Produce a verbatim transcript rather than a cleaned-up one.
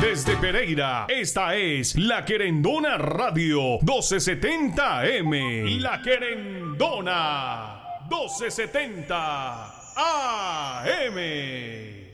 Desde Pereira, esta es La Querendona Radio doce setenta M. La Querendona doce setenta A M.